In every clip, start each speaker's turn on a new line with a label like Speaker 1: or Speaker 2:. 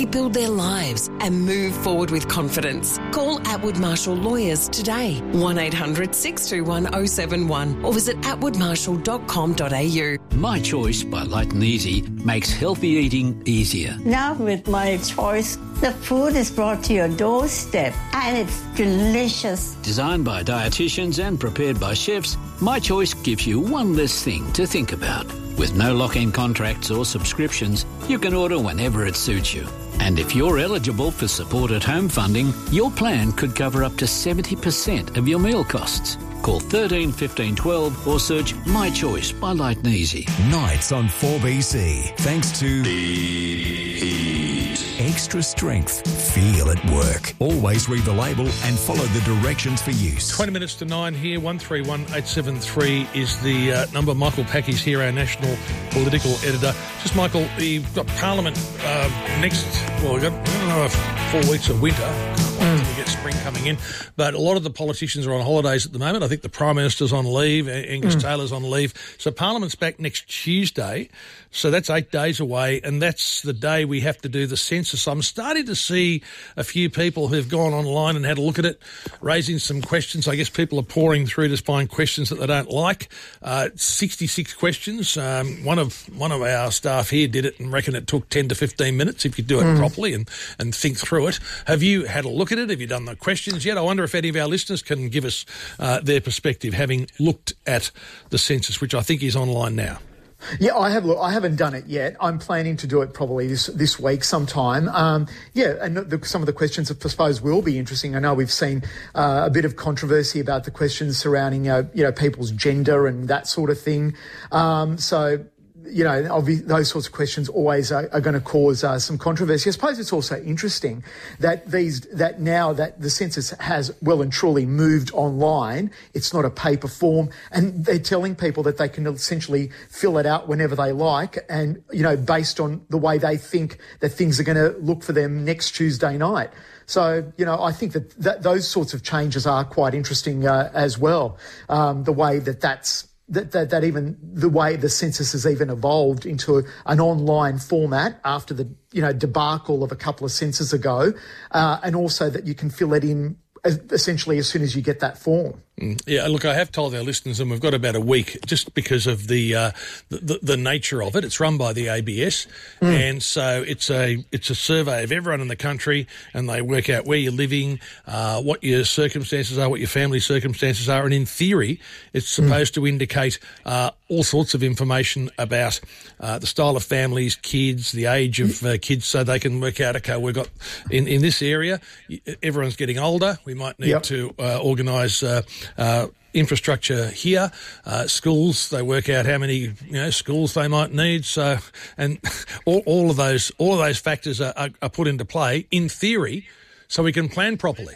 Speaker 1: rebuild their lives and move forward with confidence. Call Atwood Marshall Lawyers today, 1800 621 071 or visit atwoodmarshall.com.au.
Speaker 2: My Choice by Light and Easy makes healthy eating easier.
Speaker 3: Now with My Choice, the food is brought to your doorstep and it's delicious.
Speaker 2: Designed by dietitians and prepared by chefs, My Choice gives you one less thing to think about. With no lock-in contracts or subscriptions, you can order whenever it suits you. And if you're eligible for Support at Home funding, your plan could cover up to 70% of your meal costs. Call 13 15 12 or search My Choice by Light and Easy.
Speaker 4: Nights on 4BC, thanks to Extra Strength. Feel at work. Always read the label and follow the directions for use.
Speaker 5: 20 minutes to 9 here. 131873 is the number. Michael Packy's here, our national political editor. Just, Michael, we've got Parliament next. Well, we've got 4 weeks of winter. We get spring coming in, but a lot of the politicians are on holidays at the moment. I think the Prime Minister's on leave, Angus Taylor's on leave. So Parliament's back next Tuesday, so that's 8 days away, and that's the day we have to do the census. I'm starting to see a few people who've gone online and had a look at it, raising some questions. I guess people are pouring through to find questions that they don't like. 66 questions. One of our staff here did it and reckon it took 10 to 15 minutes if you do it properly and think through it. Have you had a look at it? Have you done the questions yet? I wonder if any of our listeners can give us their perspective, having looked at the census, which I think is online now.
Speaker 6: Yeah, I have. Look, I haven't done it yet. I'm planning to do it probably this week sometime. And some of the questions, I suppose, will be interesting. I know we've seen a bit of controversy about the questions surrounding, people's gender and that sort of thing. Those sorts of questions always are going to cause some controversy. I suppose it's also interesting that now that the census has well and truly moved online, it's not a paper form, and they're telling people that they can essentially fill it out whenever they like, and based on the way they think that things are going to look for them next Tuesday night. So, I think that those sorts of changes are quite interesting as well. The way that even the way the census has even evolved into an online format after the debacle of a couple of censuses ago, and also that you can fill it in essentially as soon as you get that form.
Speaker 5: Yeah, look, I have told our listeners, and we've got about a week just because of the nature of it. It's run by the ABS, and so it's a survey of everyone in the country, and they work out where you're living, what your circumstances are, what your family circumstances are, and in theory, it's supposed to indicate all sorts of information about the style of families, kids, the age of kids, so they can work out, okay, we've got in this area, everyone's getting older, we might need to organise infrastructure here, schools. They work out how many schools they might need. So, and all of those factors are put into play in theory, so we can plan properly.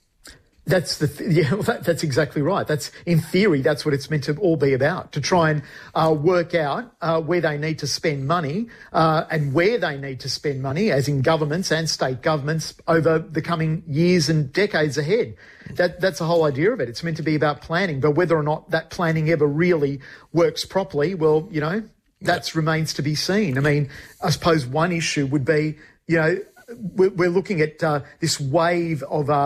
Speaker 6: That's that's exactly right. That's in theory. That's what it's meant to all be about, to try and work out where they need to spend money and where they need to spend money, as in governments and state governments, over the coming years and decades ahead. That's the whole idea of it. It's meant to be about planning, but whether or not that planning ever really works properly, well, that remains to be seen. I mean, I suppose one issue would be, we're looking at this wave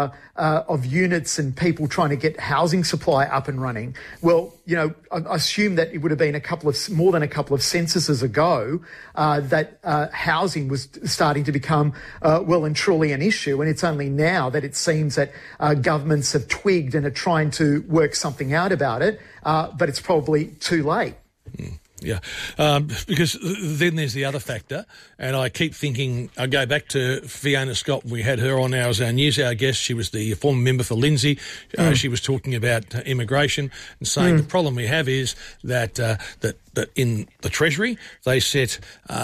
Speaker 6: of units and people trying to get housing supply up and running. Well, I assume that it would have been more than a couple of censuses ago that housing was starting to become well and truly an issue, and it's only now that it seems that governments have twigged and are trying to work something out about it, but it's probably too late.
Speaker 5: Yeah, because then there's the other factor, and I keep thinking, I go back to Fiona Scott. We had her on now as our news hour guest. She was the former member for Lindsay. She was talking about immigration and saying the problem we have is that in the Treasury they set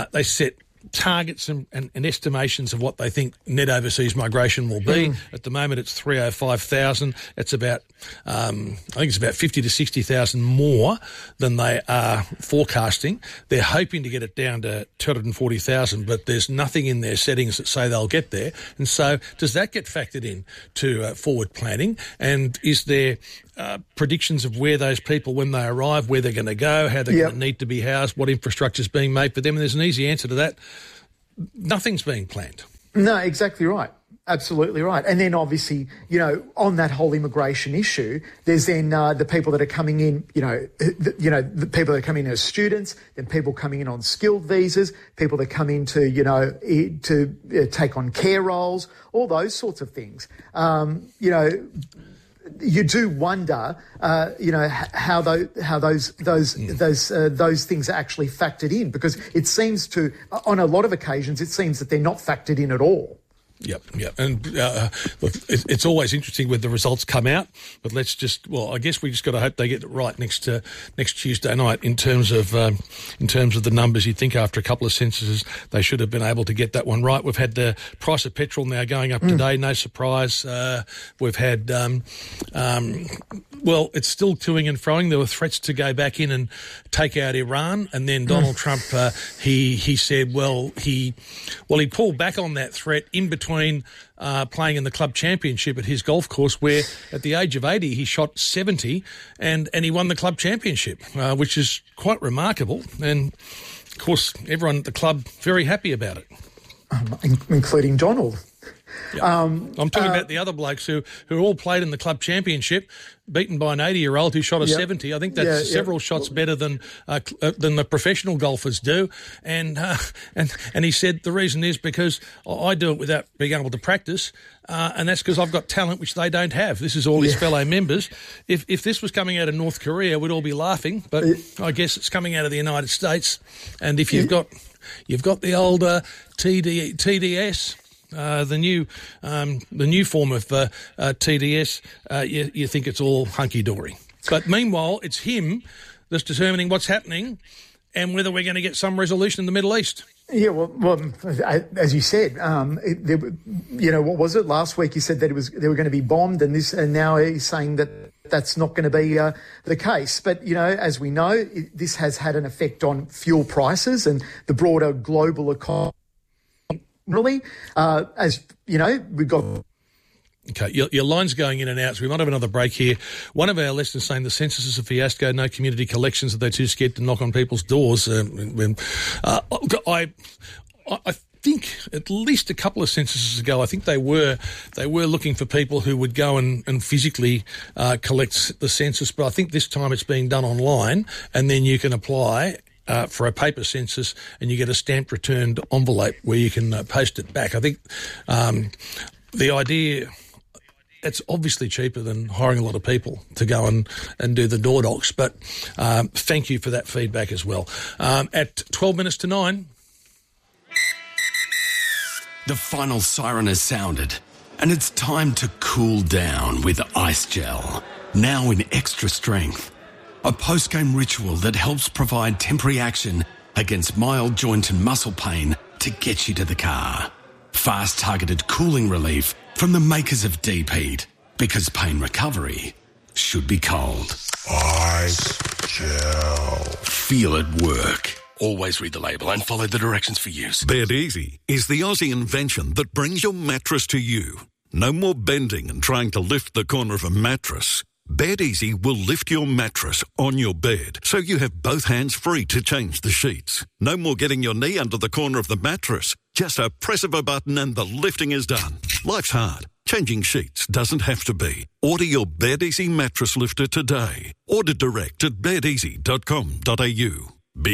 Speaker 5: targets and estimations of what they think net overseas migration will be. At the moment, it's 305,000. It's about, I think it's about 50 to 60,000 more than they are forecasting. They're hoping to get it down to 240,000, but there's nothing in their settings that say they'll get there. And so does that get factored in to forward planning? And is there predictions of where those people, when they arrive, where they're going to go, how they're going to need to be housed, what infrastructure is being made for them? And there's an easy answer to that. Nothing's being planned.
Speaker 6: No, exactly right. Absolutely right. And then obviously, on that whole immigration issue, there's then the people that are coming in, the people that come in as students, then people coming in on skilled visas, people that come in to take on care roles, all those sorts of things. You do wonder, how those things are actually factored in, because it seems to, on a lot of occasions, it seems that they're not factored in at all.
Speaker 5: Yep. And look, it's always interesting when the results come out, but I guess we just got to hope they get it right next Tuesday night in terms of the numbers. You'd think after a couple of censuses they should have been able to get that one right. We've had the price of petrol now going up today, no surprise. We've had it's still toing and froing. There were threats to go back in and take out Iran, and then Donald Trump he said he pulled back on that threat in between playing in the club championship at his golf course, where at the age of 80 he shot 70 and he won the club championship, which is quite remarkable. And of course, everyone at the club very happy about it,
Speaker 6: including Donald.
Speaker 5: Yep. I'm talking about the other blokes who all played in the club championship, beaten by an 80-year-old who shot a 70. I think that's several shots better than the professional golfers do. And he said the reason is because I do it without being able to practice, and that's because I've got talent which they don't have. This is all his fellow members. If this was coming out of North Korea, we'd all be laughing, but I guess it's coming out of the United States. And if you've got the old TDS. The new form of TDS, you think it's all hunky-dory. But meanwhile, it's him that's determining what's happening and whether we're going to get some resolution in the Middle East.
Speaker 6: Yeah, well, as you said, what was it last week? He said that they were going to be bombed, and now he's saying that that's not going to be the case. But as we know, this has had an effect on fuel prices and the broader global economy. Really, as you know, we've got.
Speaker 5: Okay, your line's going in and out, so we might have another break here. One of our listeners saying the census is a fiasco, no community collections, that they're too scared to knock on people's doors. I think at least a couple of censuses ago, I think they were looking for people who would go and physically collect the census, but I think this time it's being done online, and then you can apply for a paper census, and you get a stamped returned envelope where you can post it back. I think the idea, it's obviously cheaper than hiring a lot of people to go and do the door knocks, but thank you for that feedback as well. At 12 minutes to 9.
Speaker 7: The final siren has sounded, and it's time to cool down with Ice Gel, now in extra strength. A post-game ritual that helps provide temporary action against mild joint and muscle pain to get you to the car. Fast targeted cooling relief from the makers of Deep Heat, because pain recovery should be cold.
Speaker 4: Ice Gel.
Speaker 7: Feel it work. Always read the label and follow the directions for use.
Speaker 8: Bed Easy is the Aussie invention that brings your mattress to you. No more bending and trying to lift the corner of a mattress. Bed Easy will lift your mattress on your bed, so you have both hands free to change the sheets. No more getting your knee under the corner of the mattress. Just a press of a button and the lifting is done. Life's hard. Changing sheets doesn't have to be. Order your Bed Easy mattress lifter today. Order direct at bedeasy.com.au.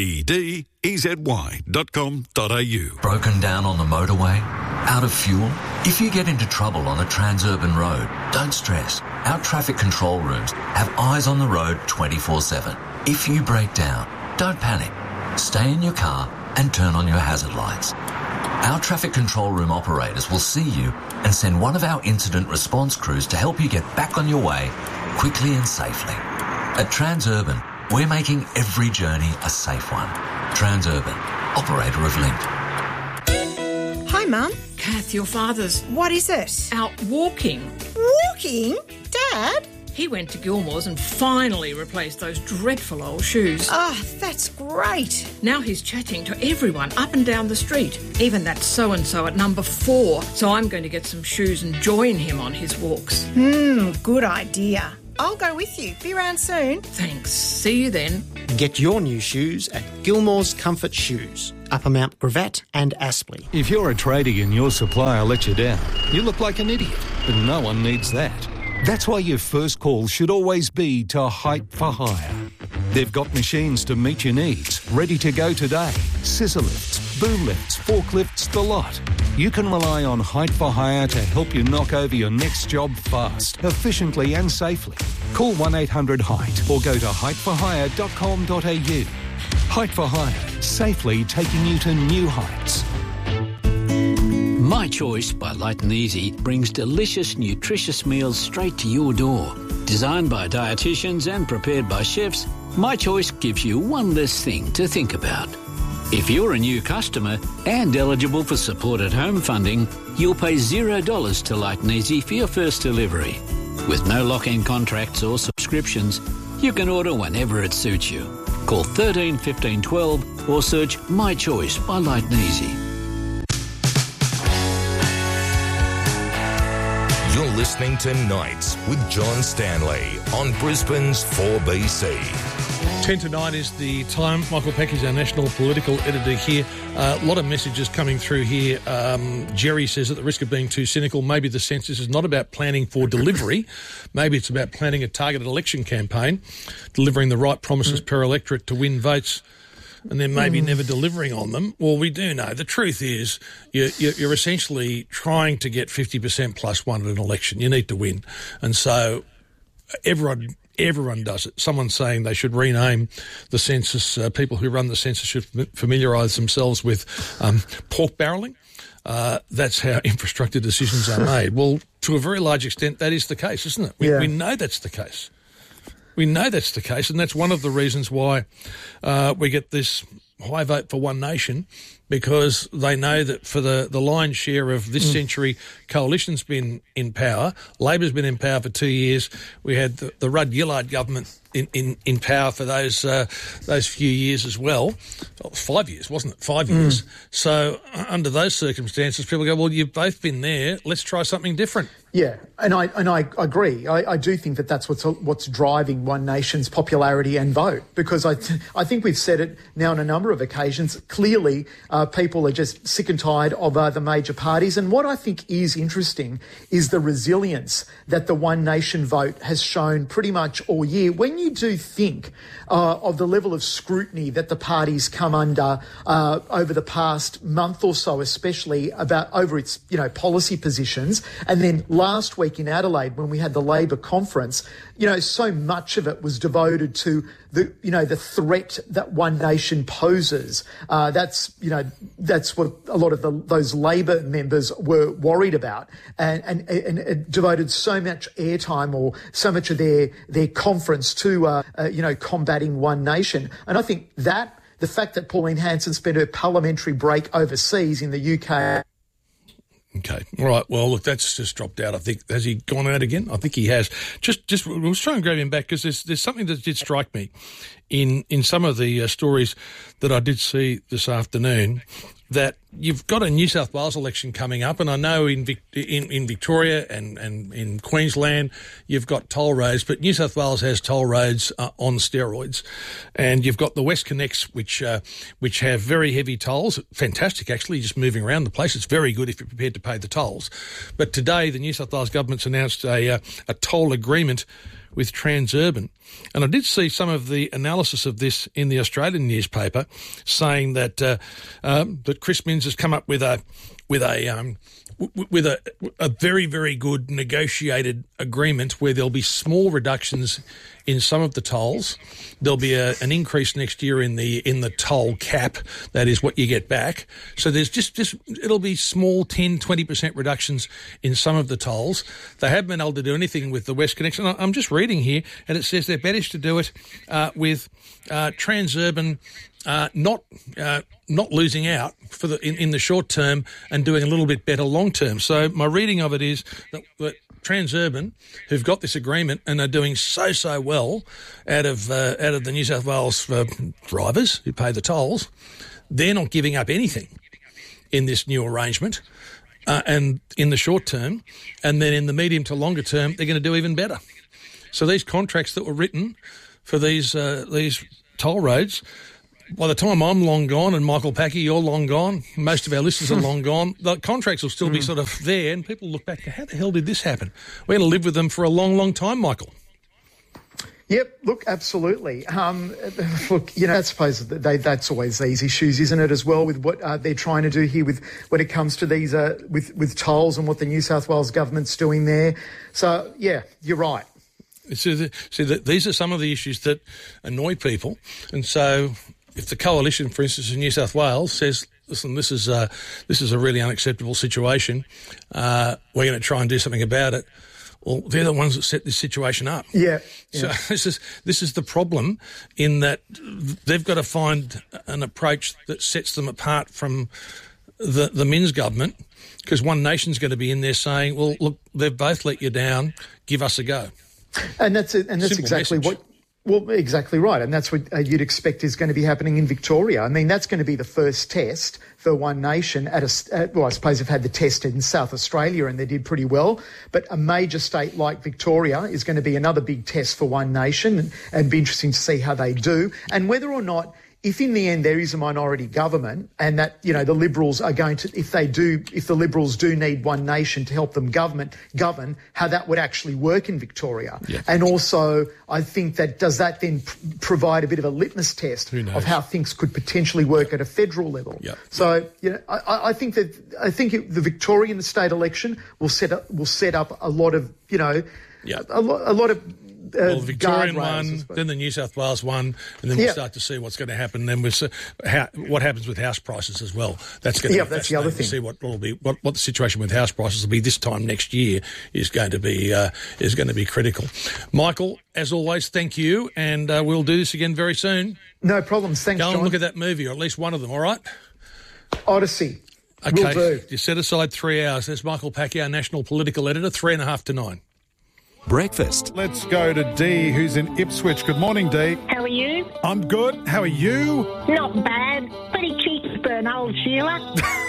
Speaker 8: BDEZY.com.au.
Speaker 9: Broken down on the motorway? Out of fuel? If you get into trouble on a Transurban road, don't stress. Our traffic control rooms have eyes on the road 24/7. If you break down, don't panic. Stay in your car and turn on your hazard lights. Our traffic control room operators will see you and send one of our incident response crews to help you get back on your way quickly and safely. At Transurban, we're making every journey a safe one. Transurban, operator of Link.
Speaker 10: Hi, Mum.
Speaker 11: Kath, your father's...
Speaker 10: What is it?
Speaker 11: Out walking.
Speaker 10: Walking? Dad?
Speaker 11: He went to Gilmore's and finally replaced those dreadful old shoes.
Speaker 10: Oh, that's great.
Speaker 11: Now he's chatting to everyone up and down the street, even that so-and-so at number 4. So I'm going to get some shoes and join him on his walks.
Speaker 10: Good idea. I'll go with you. Be around soon.
Speaker 11: Thanks. See you then.
Speaker 12: Get your new shoes at Gilmore's Comfort Shoes. Upper Mount Gravatt and Aspley.
Speaker 8: If you're a tradie and your supplier lets you down, you look like an idiot, but no one needs that. That's why your first call should always be to Height for Hire. They've got machines to meet your needs, ready to go today. Scissor lifts, boom lifts, forklifts, the lot. You can rely on Height for Hire to help you knock over your next job fast, efficiently and safely. Call 1-800-HEIGHT or go to heightforhire.com.au. Height for Hire, safely taking you to new heights.
Speaker 2: My Choice by Light and Easy brings delicious, nutritious meals straight to your door. Designed by dietitians and prepared by chefs, My Choice gives you one less thing to think about. If you're a new customer and eligible for Support at Home funding, you'll pay $0 to Light and Easy for your first delivery. With no lock-in contracts or subscriptions, you can order whenever it suits you. Call 13 15 12 or search My Choice by Light and Easy.
Speaker 4: You're listening to Nights with John Stanley on Brisbane's 4BC.
Speaker 5: 10 to 9 is the time. Michael Peck is our national political editor here. A lot of messages coming through here. Jerry says, at the risk of being too cynical, maybe the census is not about planning for delivery. Maybe it's about planning a targeted election campaign, delivering the right promises per electorate to win votes, and then maybe never delivering on them. Well, we do know. The truth is you're essentially trying to get 50% plus one at an election. You need to win. And so everyone does it. Someone's saying they should rename the census. People who run the census should familiarise themselves with pork barrelling. That's how infrastructure decisions are made. Well, to a very large extent, that is the case, isn't it? We know that's the case. We know that's the case, and that's one of the reasons why we get this high vote for One Nation, because they know that for the lion's share of this century, Coalition's been in power. Labor's been in power for 2 years. We had the Rudd-Gillard government in power for those few years as well. 5 years, wasn't it? 5 years. So under those circumstances, people go, well, you've both been there. Let's try something different.
Speaker 6: Yeah, and I agree. I do think that that's what's driving One Nation's popularity and vote, because I think we've said it now on a number of occasions. Clearly, people are just sick and tired of the major parties. And what I think is interesting is the resilience that the One Nation vote has shown pretty much all year. When you do think of the level of scrutiny that the parties come under over the past month or so, especially over its policy positions, and then last week in Adelaide when we had the Labor conference, so much of it was devoted to the threat that One Nation poses. That's what a lot of those Labor members were worried about, and it devoted so much airtime or so much of their conference to combating One Nation. And I think that the fact that Pauline Hanson spent her parliamentary break overseas in the UK.
Speaker 5: Okay. All right. Well, look, that's just dropped out. I think, has he gone out again? I think he has. Just we'll try and grab him back, because there's something that did strike me in some of the stories that I did see this afternoon, that you've got a New South Wales election coming up, and I know in Victoria and in Queensland you've got toll roads, but New South Wales has toll roads on steroids, and you've got the WestConnex, which have very heavy tolls. Fantastic, actually, just moving around the place. It's very good if you're prepared to pay the tolls. But today the New South Wales government's announced a toll agreement with Transurban. And I did see some of the analysis of this in the Australian newspaper, saying that that Chris Minns has come up with a very, very good negotiated agreement where there'll be small reductions in some of the tolls. There'll be an increase next year in the toll cap. That is what you get back. So there's just it'll be small 10, 20% reductions in some of the tolls. They haven't been able to do anything with the WestConnex. And I'm just reading here, and it says they're better to do it with Transurban not losing out for in the short term and doing a little bit better long term. So my reading of it is that Transurban, who've got this agreement and are doing so well out of the New South Wales drivers who pay the tolls, they're not giving up anything in this new arrangement. And in the short term, and then in the medium to longer term, they're going to do even better. So these contracts that were written for these toll roads, by the time I'm long gone and Michael Packy, you're long gone, most of our listeners are long gone, the contracts will still be sort of there and people look back, how the hell did this happen? We're going to live with them for a long, long time, Michael.
Speaker 6: Yep, look, absolutely. Look, I suppose that's always these issues, isn't it, as well, with what they're trying to do here when it comes to these with tolls and what the New South Wales government's doing there. So, yeah, you're right.
Speaker 5: These are some of the issues that annoy people. And so if the coalition, for instance, in New South Wales says, listen, this is a really unacceptable situation, we're going to try and do something about it, well, they're the ones that set this situation up.
Speaker 6: Yeah.
Speaker 5: So this is the problem, in that they've got to find an approach that sets them apart from the Minns government, because One Nation's going to be in there saying, well, look, they've both let you down, give us a go.
Speaker 6: And that's exactly
Speaker 5: message.
Speaker 6: Exactly right. And that's what you'd expect is going to be happening in Victoria. I mean, that's going to be the first test for One Nation I suppose they've had the test in South Australia and they did pretty well. But a major state like Victoria is going to be another big test for One Nation, and be interesting to see how they do. And whether or not, if in the end there is a minority government and that, the Liberals are going to, if the Liberals do need One Nation to help them govern, how that would actually work in Victoria.
Speaker 5: Yeah.
Speaker 6: And also, I think that does that then provide a bit of a litmus test of how things could potentially work at a federal level.
Speaker 5: Yep.
Speaker 6: So, I think the Victorian state election will set up a lot of, a lot of.
Speaker 5: The Victorian one, then the New South Wales one, and then we'll start to see what's going to happen. Then we'll see what happens with house prices as well. That's going to be
Speaker 6: that's the other thing.
Speaker 5: To see what the situation with house prices will be this time next year is going to be critical. Michael, as always, thank you, and we'll do this again very soon.
Speaker 6: No problems. Thanks,
Speaker 5: Go
Speaker 6: John.
Speaker 5: and look at that movie, or at least one of them. All right.
Speaker 6: Odyssey.
Speaker 5: Okay.
Speaker 6: Will do.
Speaker 5: You set aside 3 hours. There's Michael Packy, our national political editor. 8:30 to 9.
Speaker 4: Breakfast.
Speaker 13: Let's go to Dee, who's in Ipswich. Good morning, Dee.
Speaker 14: How are you?
Speaker 13: I'm good. How are you?
Speaker 14: Not bad. Pretty cheeky for an old Sheila.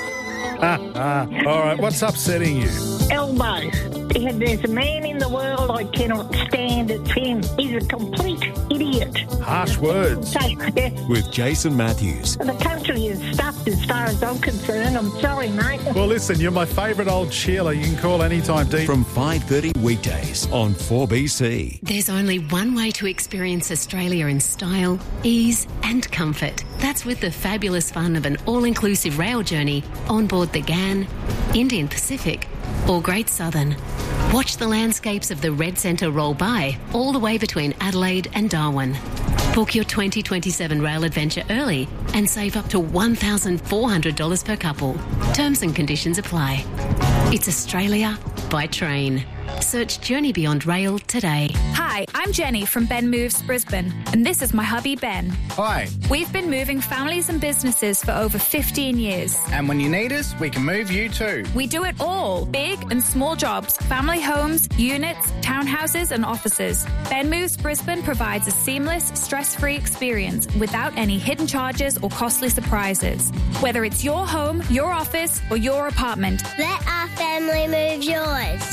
Speaker 13: All right, what's upsetting you?
Speaker 14: Elbows. There's a man in the world I cannot stand. It's him. He's a complete idiot.
Speaker 13: Harsh words.
Speaker 4: With Jason Matthews.
Speaker 14: The country is stuffed as far as I'm concerned. I'm sorry, mate.
Speaker 13: Well, listen, you're my favourite old Sheila. You can call anytime, Dee.
Speaker 4: From 5:30 weekdays on 4BC.
Speaker 15: There's only one way to experience Australia in style, ease and comfort. That's with the fabulous fun of an all-inclusive rail journey on board the GAN, Indian Pacific or Great Southern. Watch the landscapes of the Red Centre roll by all the way between Adelaide and Darwin. Book your 2027 rail adventure early and save up to $1,400 per couple. Terms and conditions apply. It's Australia by train. Search Journey Beyond Rail today.
Speaker 16: Hi, I'm Jenny from Ben Moves Brisbane, and this is my hubby Ben.
Speaker 17: Hi.
Speaker 16: We've been moving families and businesses for over 15 years.
Speaker 17: And when you need us, we can move you too.
Speaker 16: We do it all, big and small jobs, family homes, units, townhouses and offices. Ben Moves Brisbane provides a seamless, stress-free experience without any hidden charges or costly surprises. Whether it's your home, your office or your apartment.
Speaker 18: Let our family move yours.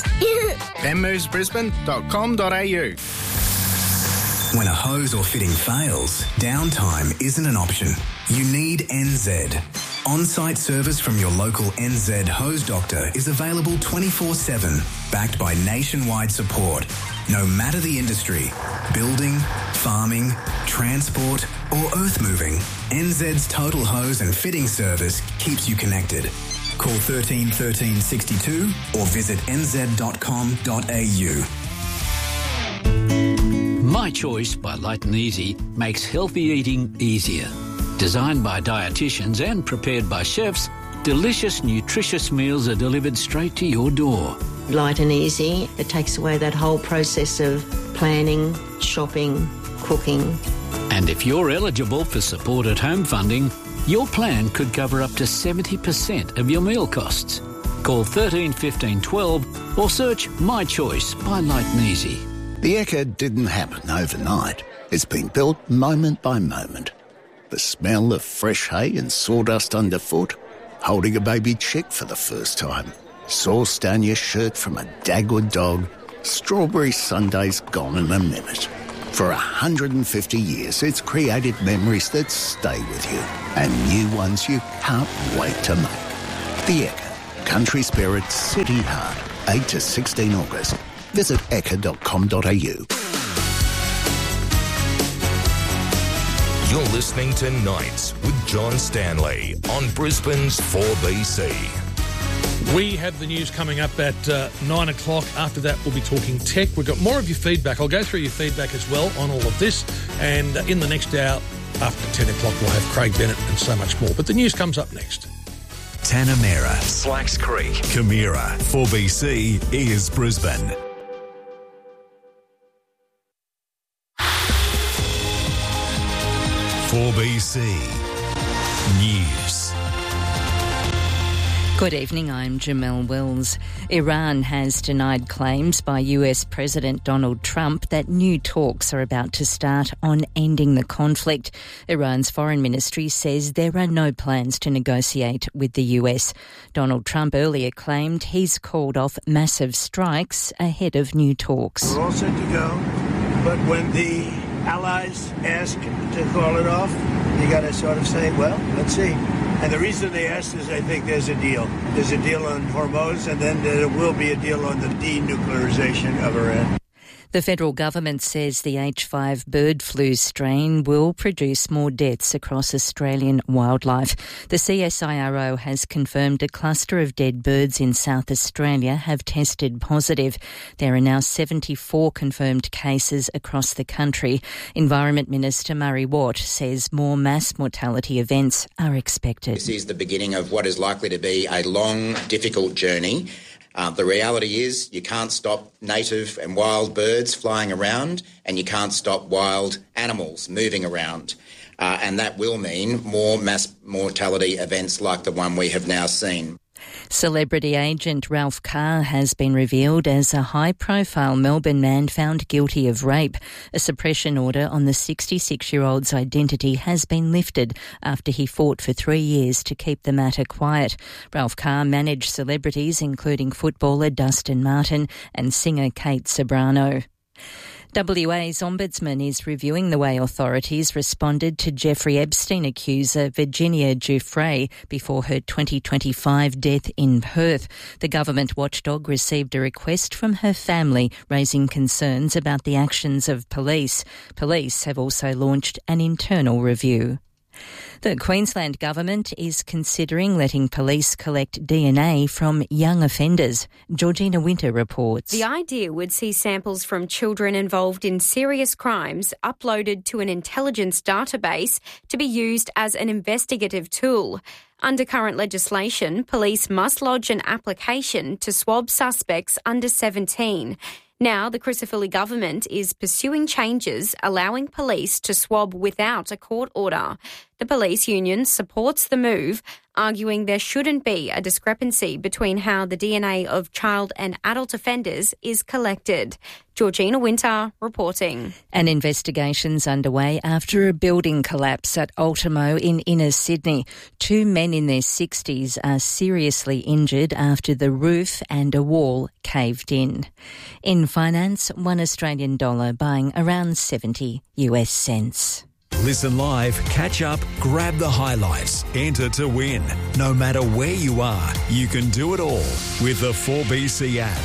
Speaker 17: benmovesbrisbane.com.au.
Speaker 19: When a hose or fitting fails, downtime isn't an option. You need NZ. On-site service from your local NZ hose doctor is available 24/7, backed by nationwide support. No matter the industry, building, farming, transport or earth moving, NZ's total hose and fitting service keeps you connected. Call 13 13 62 or visit nz.com.au.
Speaker 2: My Choice by Light and Easy makes healthy eating easier. Designed by dietitians and prepared by chefs, delicious, nutritious meals are delivered straight to your door.
Speaker 3: Light and easy. It takes away that whole process of planning, shopping, cooking.
Speaker 2: And if you're eligible for support at home funding, your plan could cover up to 70% of your meal costs. Call 13 15 12 or search My Choice by Light and Easy.
Speaker 20: The Ekka didn't happen overnight. It's been built moment by moment. The smell of fresh hay and sawdust underfoot, holding a baby chick for the first time, sauce down your shirt from a Dagwood dog, strawberry sundaes gone in a minute. For 150 years, it's created memories that stay with you and new ones you can't wait to make. The Ekka, Country Spirit City Heart, 8 to 16 August. Visit ekka.com.au.
Speaker 21: You're listening to Nights with John Stanley on Brisbane's 4BC.
Speaker 5: We have the news coming up at 9 o'clock. After that, we'll be talking tech. We've got more of your feedback. I'll go through your feedback as well on all of this. And in the next hour, after 10 o'clock, we'll have Craig Bennett and so much more. But the news comes up next.
Speaker 4: Tanamera,
Speaker 21: Slacks Creek,
Speaker 4: Camira, 4BC is Brisbane. "4BC News."
Speaker 22: Good evening, I'm Jamelle Wills. Iran has denied claims by US President Donald Trump that new talks are about to start on ending the conflict. Iran's foreign ministry says there are no plans to negotiate with the US. Donald Trump earlier claimed he's called off massive strikes ahead of new talks.
Speaker 23: We're all set to go, but when the allies ask to call it off, you got to sort of say, well, let's see. And the reason they asked is I think there's a deal. There's a deal on Hormuz, and then there will be a deal on the denuclearization of Iran.
Speaker 22: The federal government says the H5 bird flu strain will produce more deaths across Australian wildlife. The CSIRO has confirmed a cluster of dead birds in South Australia have tested positive. There are now 74 confirmed cases across the country. Environment Minister Murray Watt says more mass mortality events are expected.
Speaker 24: This is the beginning of what is likely to be a long, difficult journey. The reality is you can't stop native and wild birds flying around, and you can't stop wild animals moving around. And that will mean more mass mortality events like the one we have now seen.
Speaker 22: Celebrity agent Ralph Carr has been revealed as a high-profile Melbourne man found guilty of rape. A suppression order on the 66-year-old's identity has been lifted after he fought for 3 years to keep the matter quiet. Ralph Carr managed celebrities including footballer Dustin Martin and singer Kate Ceberano. WA's Ombudsman is reviewing the way authorities responded to Jeffrey Epstein accuser Virginia Giuffre before her 2025 death in Perth. The government watchdog received a request from her family raising concerns about the actions of police. Police have also launched an internal review. The Queensland Government is considering letting police collect DNA from young offenders. Georgina Winter reports.
Speaker 25: The idea would see samples from children involved in serious crimes uploaded to an intelligence database to be used as an investigative tool. Under current legislation, police must lodge an application to swab suspects under 17. Now, the Crisafulli government is pursuing changes allowing police to swab without a court order. The police union supports the move, arguing there shouldn't be a discrepancy between how the DNA of child and adult offenders is collected. Georgina Winter reporting.
Speaker 22: An investigation's underway after a building collapse at Ultimo in inner Sydney. 2 men in their 60s are seriously injured after the roof and a wall caved in. In finance, $1 Australian buying around 70 US cents.
Speaker 4: Listen live, catch up, grab the highlights, enter to win. No matter where you are, you can do it all with the 4BC app.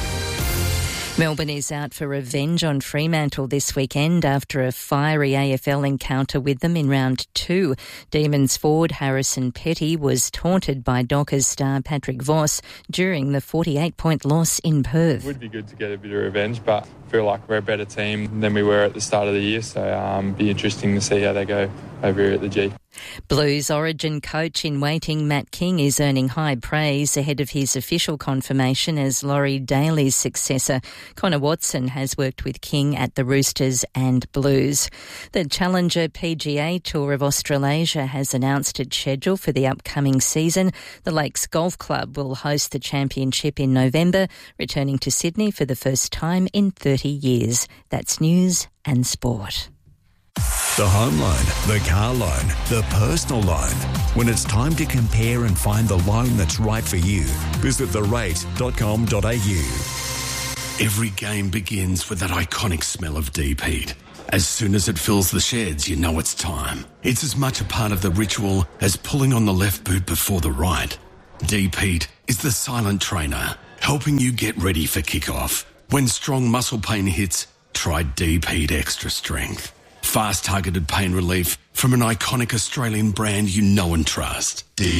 Speaker 22: Melbourne is out for revenge on Fremantle this weekend after a fiery AFL encounter with them in round 2. Demons forward Harrison Petty was taunted by Dockers star Patrick Voss during the 48-point loss in Perth.
Speaker 26: It would be good to get a bit of revenge, but I feel like we're a better team than we were at the start of the year, so it'll be interesting to see how they go over here at the G.
Speaker 22: Blues Origin coach in waiting Matt King is earning high praise ahead of his official confirmation as Laurie Daly's successor. Connor Watson has worked with King at the Roosters and Blues. The Challenger PGA Tour of Australasia has announced its schedule for the upcoming season. The Lakes Golf Club will host the championship in November, returning to Sydney for the first time in 30 years. That's news and sport.
Speaker 4: The home loan, the car loan, the personal loan. When it's time to compare and find the loan that's right for you, visit therate.com.au.
Speaker 7: Every game begins with that iconic smell of deep heat. As soon as it fills the sheds, you know it's time. It's as much a part of the ritual as pulling on the left boot before the right. Deep Heat is the silent trainer, helping you get ready for kickoff. When strong muscle pain hits, try Deep Heat Extra Strength. Fast targeted pain relief from an iconic Australian brand you know and trust. Deep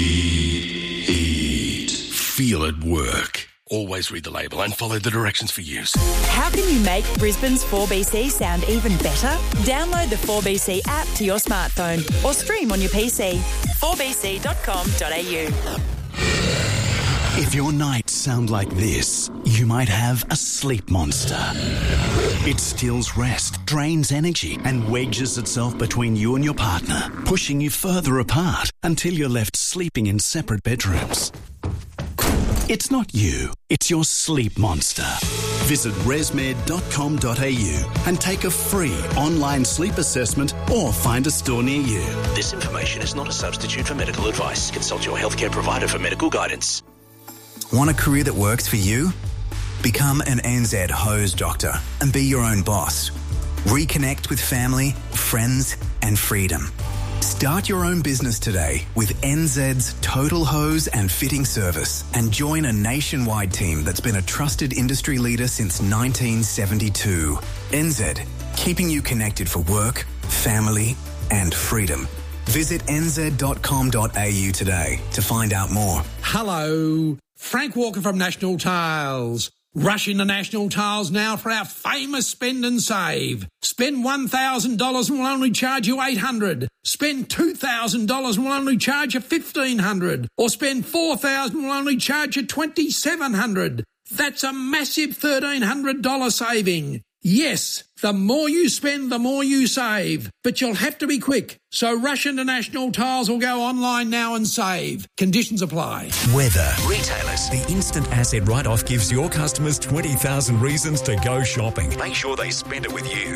Speaker 7: Heat. Feel it work. Always read the label and follow the directions for use.
Speaker 1: How can you make Brisbane's 4BC sound even better? Download the 4BC app to your smartphone or stream on your PC. 4bc.com.au.
Speaker 8: If your nights sound like this, you might have a sleep monster. It steals rest, drains energy, and wedges itself between you and your partner, pushing you further apart until you're left sleeping in separate bedrooms. It's not you, it's your sleep monster. Visit resmed.com.au and take a free online sleep assessment or find a store near you.
Speaker 9: This information is not a substitute for medical advice. Consult your healthcare provider for medical guidance.
Speaker 19: Want a career that works for you? Become an NZ hose doctor and be your own boss. Reconnect with family, friends, and freedom. Start your own business today with NZ's Total Hose and Fitting Service and join a nationwide team that's been a trusted industry leader since 1972. NZ, keeping you connected for work, family, and freedom. Visit nz.com.au today to find out more.
Speaker 10: Hello, Frank Walker from National Tiles. Rush into National Tiles now for our famous spend and save. Spend $1,000 and we'll only charge you $800. Spend $2,000 and we'll only charge you $1,500. Or spend $4,000 and we'll only charge you $2,700. That's a massive $1,300 saving. Yes, the more you spend, the more you save. But you'll have to be quick. So rush into National Tiles or go online now and save. Conditions apply.
Speaker 4: Weather.
Speaker 21: Retailers.
Speaker 4: The instant asset write-off gives your customers 20,000 reasons to go shopping.
Speaker 21: Make sure they spend it with you.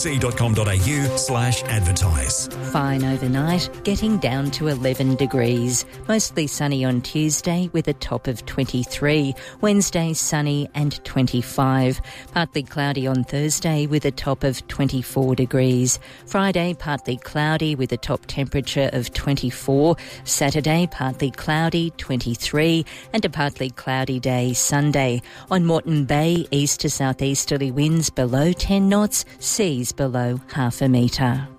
Speaker 4: 4bc.com.au/advertise.
Speaker 22: Fine overnight, getting down to 11 degrees. Mostly sunny on Tuesday with a top of 23. Wednesday sunny and 25. Partly cloudy on Thursday with a top of 24 degrees. Friday partly cloudy with a top temperature of 24. Saturday partly cloudy, 23, and a partly cloudy day Sunday. On Moreton Bay, east to southeasterly winds below 10 knots, seas below half a metre.